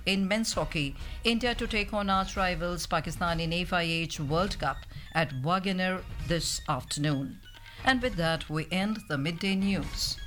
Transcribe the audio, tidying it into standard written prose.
In men's hockey, India to take on arch rivals Pakistan in FIH World Cup at Wagoner this afternoon. And with that, we end the midday news.